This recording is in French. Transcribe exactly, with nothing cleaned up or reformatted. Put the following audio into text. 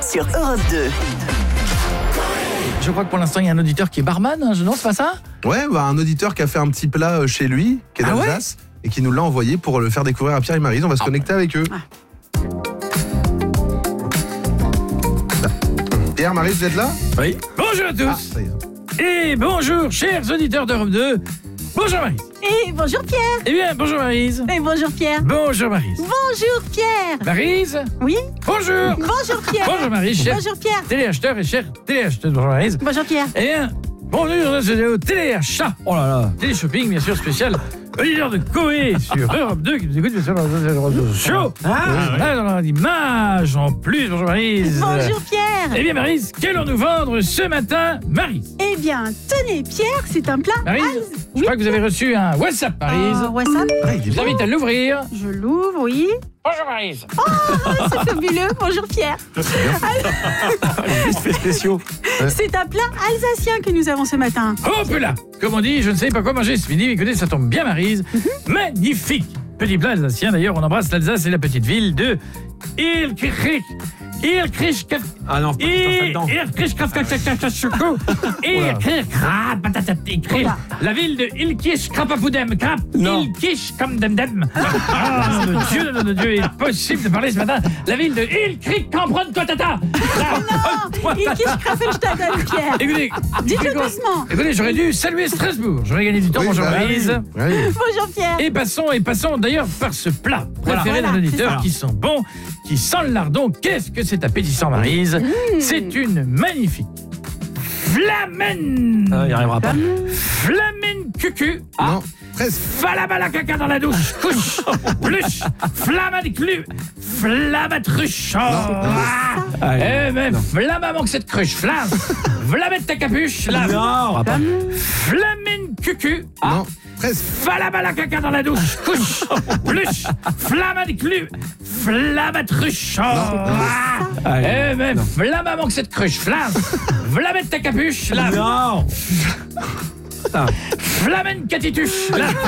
sur Europe deux. Je crois que pour l'instant, il y a un auditeur qui est barman. Hein. Non, c'est pas ça? Ouais, bah, un auditeur qui a fait un petit plat chez lui, qui est Ah d'Alsace, ouais et qui nous l'a envoyé pour le faire découvrir à Pierre et Maryse. On va se ah connecter avec eux. Ah. Pierre, Maryse, vous êtes là? Oui. Bonjour à tous. Ah, et bonjour, chers auditeurs d'Europe deux. Bonjour Maryse. Et bonjour Pierre. Eh bien, bonjour Maryse. Et bonjour Pierre. Bonjour Maryse. Bonjour Pierre. Maryse. Oui. Bonjour. Bonjour Pierre. Bonjour Maryse. Cher bonjour Pierre. Téléacheteur et cher téléacheteur. Bonjour Maryse. Bonjour Pierre. Eh bien, bonjour au téléachat. Oh là là. Télé-shopping, bien sûr, spécial. Auditeur de Coé sur Europe deux qui nous écoute bien sûr dans le réseau show. Ah, là, dans l'image en plus. Bonjour Maryse. Bonjour Pierre. Eh bien Maryse, qu'allons-nous vendre ce matin, Maryse? Eh bien, tenez Pierre, c'est un plat. Maryse, Al... je oui. crois que vous avez reçu un WhatsApp, Maryse. Uh, WhatsApp. Ah, je vous invite à l'ouvrir. Je l'ouvre, oui. Bonjour Maryse. Oh, c'est fabuleux. Bonjour Pierre. Juste fait spéciaux. C'est un plat alsacien que nous avons ce matin. Hop là. Comme on dit, je ne sais pas quoi manger ce midi, mais écoutez, ça tombe bien Maryse. Mm-hmm. Magnifique. Petit plat alsacien, d'ailleurs, on embrasse l'Alsace et la petite ville de Ilkirch. Ilkirch. Ah non, Ilkirch. La ville de Ilkirch Krapapudem. Krap. Ilkirch comme Demdem. Ah, mon Dieu, mon Dieu, il est possible de parler ce matin. La ville de Ilkirch Kampron Kotata. Non, Ilkirch Krapelstaden, Pierre. Écoutez, dites-le doucement. Écoutez, j'aurais dû saluer Strasbourg. J'aurais gagné du temps. Oui, bonjour bah, Maryse. Oui. Oui. Bonjour Pierre. Et passons, et passons d'ailleurs par ce plat préféré voilà, d'un auditeur voilà. qui sent bon, qui sent le lardon. Qu'est-ce que c'est appétissant, Maryse? Mmh. C'est une magnifique flamen. Ah, il n'y arrivera pas. Flamen cucu. Ah. Non, presque. Falabala caca dans la douche. Couche. Pluche. Flamme clu. Flamatruche. Oh. Ah. Eh ben, flamme manque cette cruche. Flamme. Flamme ta capuche. Là. Non. Flamen cucu. Ah. Non. Presque. Falabala caca dans la douche. Couche. Pluche. Flamme clu. Flamatruche. Oh. Ah. Eh ben, flamme manque cette cruche. Flamme. Flamme ta capuche. Là. Non. Flamen catituche. Là.